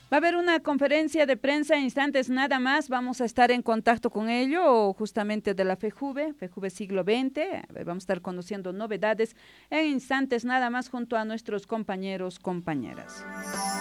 Va a haber una conferencia de prensa en instantes nada más, vamos a estar en contacto con ello, justamente de la FEJUVE Siglo XX, vamos a estar conociendo novedades en instantes nada más junto a nuestros compañeros, compañeras.